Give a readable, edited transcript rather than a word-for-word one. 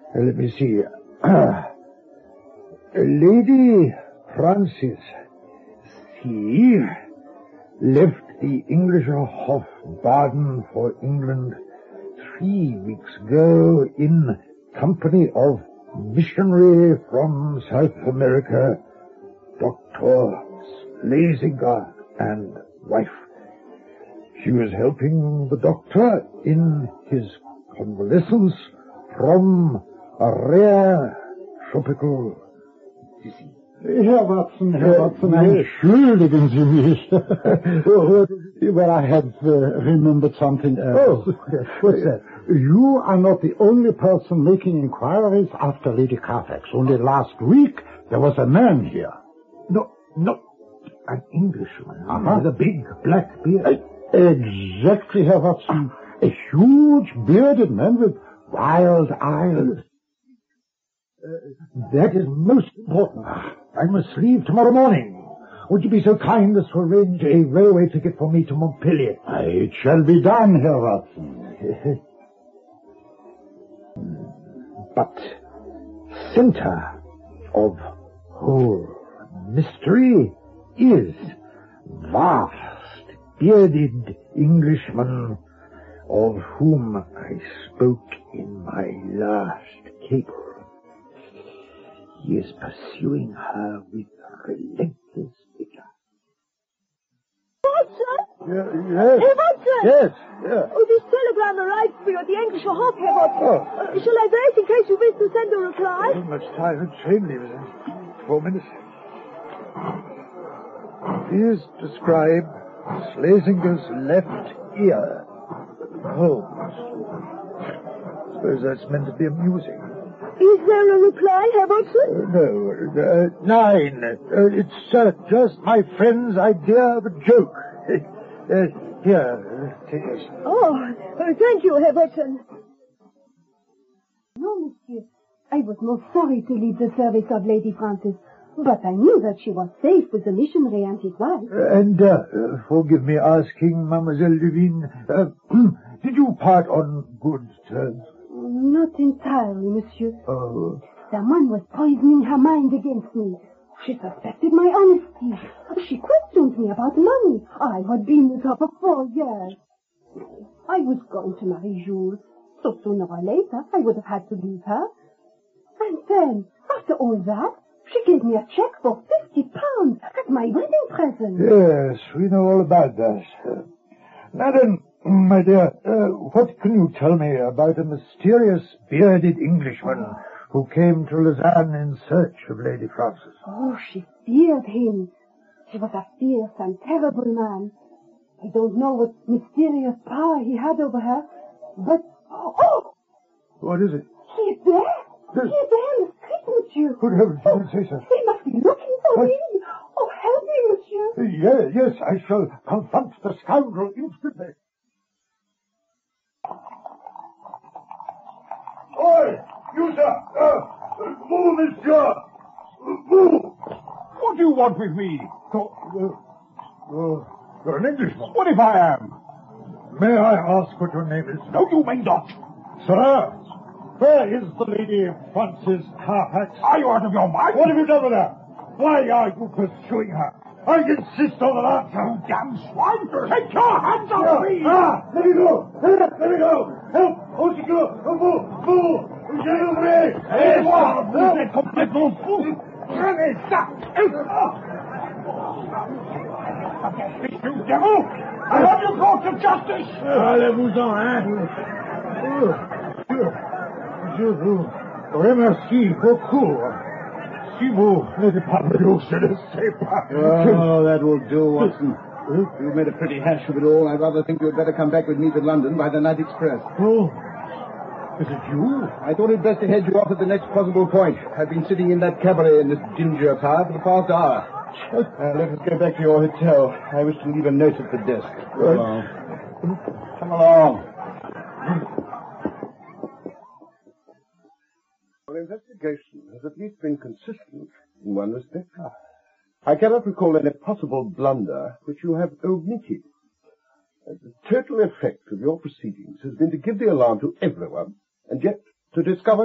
Let me see. Lady Frances, she left the English Hof Baden for England 3 weeks ago in company of missionary from South America, Dr. Schlesinger, and wife. She was helping the doctor in his convalescence from a rare tropical disease. Herr Watson, entschuldigen Sie mich. Well, I have remembered something else. Oh, yes. What's that? You are not the only person making inquiries after Lady Carfax. Only last week, there was a man here. No, an Englishman with a big black beard. Exactly, Herr Watson. A huge bearded man with wild eyes. That is most important. I must leave tomorrow morning. Would you be so kind as to arrange a railway ticket for me to Montpellier? It shall be done, Herr Watson. But center of whole mystery is vast bearded Englishman of whom I spoke in my last cable. He is pursuing her with relentless vigor. Watson? Yes. Hey, Watson! Yes, yeah. Oh, this telegram arrived for you at the Englischer Hof, Herr Watson. Oh. Shall I wait in case you wish to send a reply? Not much time. The train leaves in 4 minutes. Please describe Schlesinger's left ear. Holmes. Suppose that's meant to be amusing. Is there a reply, Herr Watson? No, 9. It's just my friend's idea of a joke. Here, take this. Oh, thank you, Herr Watson. No, monsieur. I was most sorry to leave the service of Lady Frances, but I knew that she was safe with the missionary and his wife. And forgive me asking, Mademoiselle Levine, did you part on good terms? Not entirely, monsieur. Oh. Someone was poisoning her mind against me. She suspected my honesty. She questioned me about money. I had been with her for 4 years. I was going to marry Jules, so sooner or later I would have had to leave her. And then, after all that, she gave me a check for £50 as my wedding present. Yes, we know all about that. Now then, my dear, what can you tell me about a mysterious bearded Englishman who came to Lausanne in search of Lady Frances? Oh, she feared him. He was a fierce and terrible man. I don't know what mysterious power he had over her, but... Oh! What is it? He is there! He is there in the street, monsieur! Good heavens, you don't say so. They must be looking for me! Oh, help me, monsieur! Yes, I shall confront the scoundrel instantly. Oi! You, sir! Move, monsieur! Move! What do you want with me? You're an Englishman. What if I am? May I ask what your name is? No, you may not. Sir, where is the Lady Frances Carfax? Are you out of your mind? What have you done with her? Why are you pursuing her? I insist on an answer. You damn swine! Take your hands off me! Let me go! Let me go! Help! Au secours! Vous! J'ai oublié! Et moi, vous êtes complètement fou! Prenez ça! You devil! I want you brought to justice! Allez-vous-en, hein? Je vous remercie beaucoup. Si vous n'êtes pas venu, je ne sais pas. Oh, that will do, Watson. You've made a pretty hash of it all. I rather think you'd better come back with me to London by the night express. Oh, is it you? I thought it best to head you off at the next possible point. I've been sitting in that cabaret in this ginger car for the past hour. Let us go back to your hotel. I wish to leave a note at the desk. Come along. Your investigation has at least been consistent in one respect. I cannot recall any possible blunder which you have omitted. The total effect of your proceedings has been to give the alarm to everyone, and yet to discover